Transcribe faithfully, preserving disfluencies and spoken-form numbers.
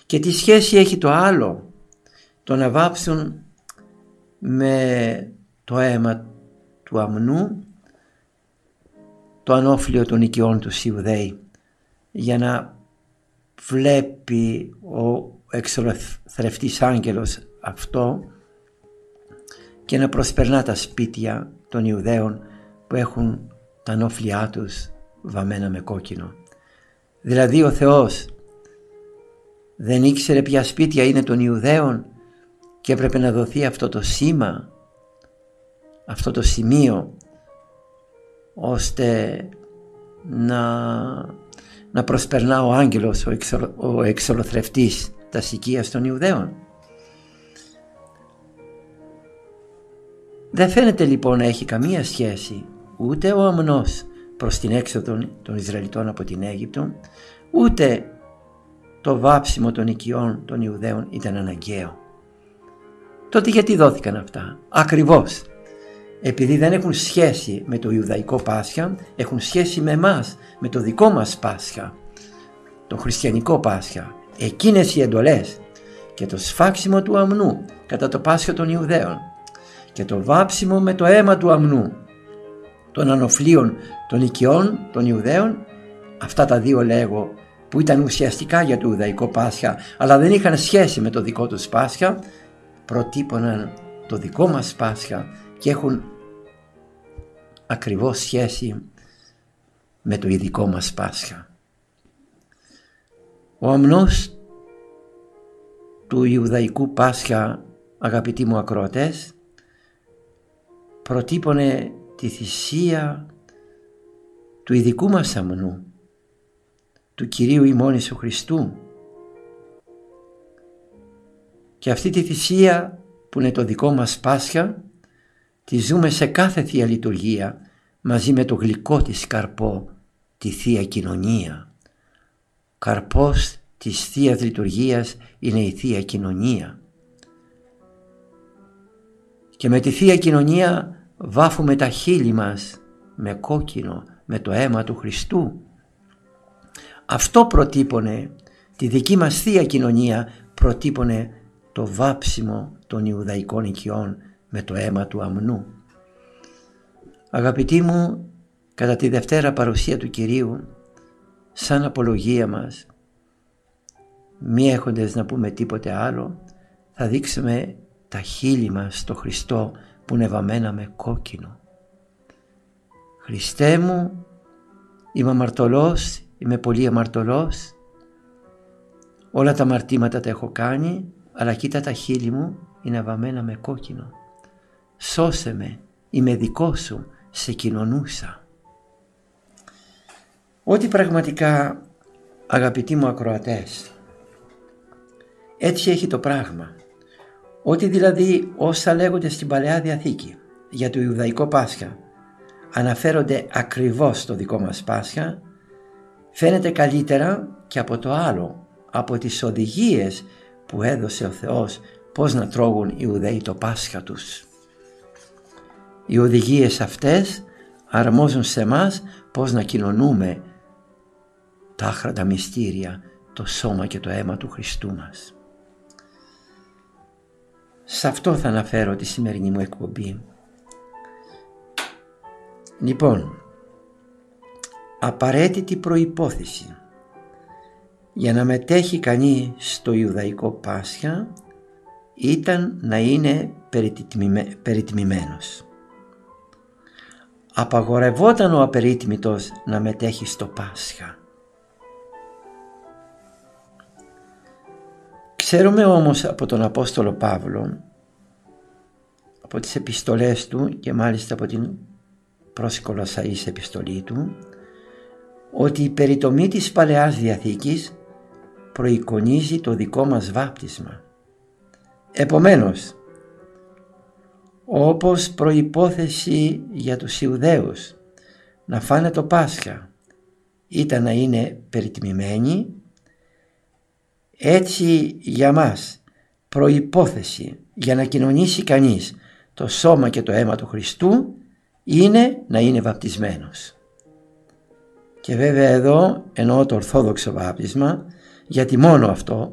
Και τι σχέση έχει το άλλο, το να βάψουν με το αίμα του αμνού το ανώφλιο των οικειών τους Ιουδαίοι, για να βλέπει ο εξολοθρευτής άγγελος αυτό και να προσπερνά τα σπίτια των Ιουδαίων που έχουν τα ανώφλιά τους βαμμένα με κόκκινο. Δηλαδή ο Θεός δεν ήξερε ποια σπίτια είναι των Ιουδαίων και έπρεπε να δοθεί αυτό το σήμα, αυτό το σημείο, ώστε να, να προσπερνά ο άγγελος, ο, εξο, ο εξολοθρευτής τα οικίας των Ιουδαίων. Δεν φαίνεται λοιπόν να έχει καμία σχέση ούτε ο αμνός προς την έξοδο των Ισραηλιτών από την Αίγυπτο, ούτε το βάψιμο των οικειών των Ιουδαίων ήταν αναγκαίο. Τότε γιατί δόθηκαν αυτά? Ακριβώς επειδή δεν έχουν σχέση με το Ιουδαϊκό Πάσχα, έχουν σχέση με εμάς, με το δικό μας Πάσχα, το χριστιανικό Πάσχα. Εκείνες οι εντολές και το σφάξιμο του αμνού κατά το Πάσχα των Ιουδαίων και το βάψιμο με το αίμα του αμνού των ανοφλίων των οικειών των Ιουδαίων, αυτά τα δύο λέγω που ήταν ουσιαστικά για το Ιουδαϊκό Πάσχα αλλά δεν είχαν σχέση με το δικό τους Πάσχα, προτύπωναν το δικό μας Πάσχα και έχουν ακριβώς σχέση με το ειδικό μας Πάσχα. Ο αμνός του Ιουδαϊκού Πάσχα, αγαπητοί μου ακροατές, προτύπωνε τη θυσία του ειδικού μας αμνού, του Κυρίου ημών Ιησού Χριστού. Και αυτή τη θυσία που είναι το δικό μας Πάσχα τη ζούμε σε κάθε Θεία Λειτουργία μαζί με το γλυκό της καρπό, τη Θεία Κοινωνία. Καρπός της Θείας Λειτουργίας είναι η Θεία Κοινωνία. Και με τη Θεία Κοινωνία βάφουμε τα χείλη μας με κόκκινο, με το αίμα του Χριστού. Αυτό προτύπωνε τη δική μας Θεία Κοινωνία, προτύπωνε το βάψιμο των Ιουδαϊκών οικειών με το αίμα του αμνού. Αγαπητοί μου, κατά τη Δευτέρα παρουσία του Κυρίου, σαν απολογία μας, μη έχοντες να πούμε τίποτε άλλο, θα δείξουμε τα χείλη μας στο Χριστό που είναι βαμμένα με κόκκινο. Χριστέ μου, είμαι αμαρτωλός, είμαι πολύ αμαρτωλός, όλα τα αμαρτήματα τα έχω κάνει, αλλά κοίτα τα χείλη μου είναι βαμμένα με κόκκινο. Σώσε με, είμαι δικό σου, σε κοινωνούσα. Ότι πραγματικά, αγαπητοί μου ακροατές, έτσι έχει το πράγμα. Ότι δηλαδή όσα λέγονται στην Παλαιά Διαθήκη για το Ιουδαϊκό Πάσχα αναφέρονται ακριβώς στο δικό μας Πάσχα, φαίνεται καλύτερα και από το άλλο, από τις οδηγίες που έδωσε ο Θεός πώς να τρώγουν οι Ιουδαίοι το Πάσχα τους. Οι οδηγίες αυτές αρμόζουν σε εμάς πώς να κοινωνούμε τα άχρατα μυστήρια, το σώμα και το αίμα του Χριστού μας. Σε αυτό θα αναφέρω τη σημερινή μου εκπομπή. Λοιπόν, απαραίτητη προϋπόθεση για να μετέχει κανείς στο Ιουδαϊκό Πάσχα ήταν να είναι περιτιμημένος. Απαγορευόταν ο απερίτιμητος να μετέχει στο Πάσχα. Ξέρουμε όμως από τον Απόστολο Παύλο, από τις επιστολές του και μάλιστα από την προς Κολοσσαείς επιστολή του, ότι η περιτομή της Παλαιάς Διαθήκης προεικονίζει το δικό μας βάπτισμα. Επομένως, όπως προϋπόθεση για τους Ιουδαίους να φάνε το Πάσχα ήταν να είναι περιτιμημένοι, έτσι για μας προϋπόθεση για να κοινωνήσει κανείς το σώμα και το αίμα του Χριστού είναι να είναι βαπτισμένος. Και βέβαια εδώ εννοώ το ορθόδοξο βάπτισμα, γιατί μόνο αυτό